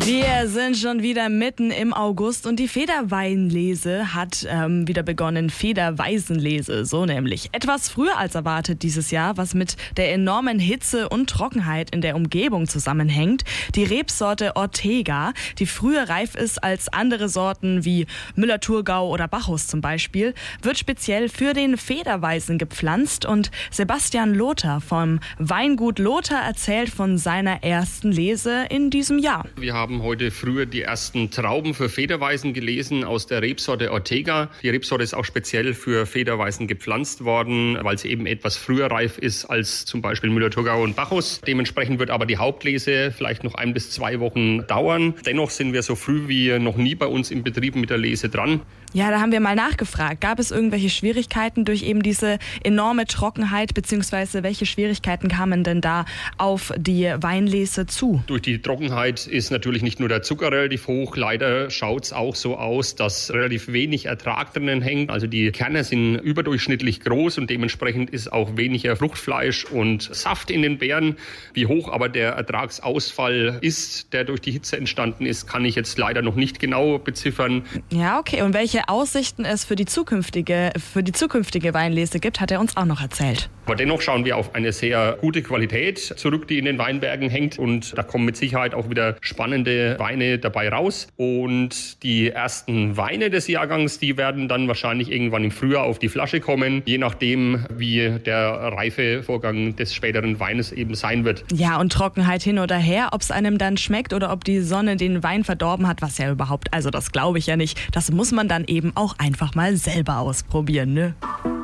Wir sind schon wieder mitten im August und die Federweinlese hat wieder begonnen. Federweisenlese, so nämlich. Etwas früher als erwartet dieses Jahr, was mit der enormen Hitze und Trockenheit in der Umgebung zusammenhängt. Die Rebsorte Ortega, die früher reif ist als andere Sorten wie Müller-Thurgau oder Bacchus zum Beispiel, wird speziell für den Federweisen gepflanzt. Und Sebastian Lothar vom Weingut Lothar erzählt von seiner ersten Lese in diesem Jahr. Wir haben heute früher die ersten Trauben für Federweisen gelesen aus der Rebsorte Ortega. Die Rebsorte ist auch speziell für Federweisen gepflanzt worden, weil sie eben etwas früher reif ist als zum Beispiel Müller-Thurgau und Bacchus. Dementsprechend wird aber die Hauptlese vielleicht noch 1 bis 2 Wochen dauern. Dennoch sind wir so früh wie noch nie bei uns im Betrieb mit der Lese dran. Ja, da haben wir mal nachgefragt. Gab es irgendwelche Schwierigkeiten durch eben diese enorme Trockenheit, beziehungsweise welche Schwierigkeiten kamen denn da auf die Weinlese zu? Durch die Trockenheit ist natürlich nicht nur der Zucker relativ hoch. Leider schaut es auch so aus, dass relativ wenig Ertrag drinnen hängt. Also die Kerne sind überdurchschnittlich groß und dementsprechend ist auch weniger Fruchtfleisch und Saft in den Beeren. Wie hoch aber der Ertragsausfall ist, der durch die Hitze entstanden ist, kann ich jetzt leider noch nicht genau beziffern. Ja, okay. Und welche Aussichten es für die zukünftige Weinlese gibt, hat er uns auch noch erzählt. Aber dennoch schauen wir auf eine sehr gute Qualität zurück, die in den Weinbergen hängt. Und da kommen mit Sicherheit auch wieder spannende Weine dabei raus. Und die ersten Weine des Jahrgangs, die werden dann wahrscheinlich irgendwann im Frühjahr auf die Flasche kommen, je nachdem, wie der Reifevorgang des späteren Weines eben sein wird. Ja, und Trockenheit hin oder her, ob es einem dann schmeckt oder ob die Sonne den Wein verdorben hat, was ja überhaupt, also das glaube ich ja nicht. Das muss man dann eben auch einfach mal selber ausprobieren, ne?